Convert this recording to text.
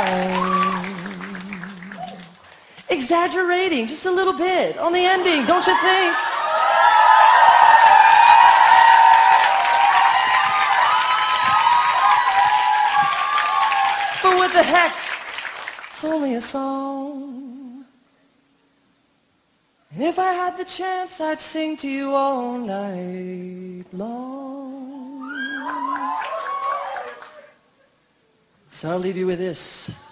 Exaggerating just a little bit on the ending, don't you think? But what the heck? It's only a song. And if I had the chance, I'd sing to you all night long. So I'll leave you with this.